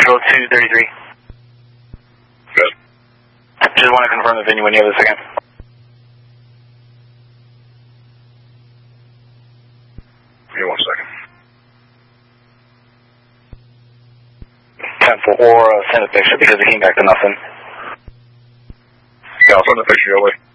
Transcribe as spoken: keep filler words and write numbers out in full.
Control two thirty-three. Good. Just want to confirm the venue when you have a second. Give me one second. Temple or uh, send a picture because it came back to nothing. Yeah, I'll send the picture your way.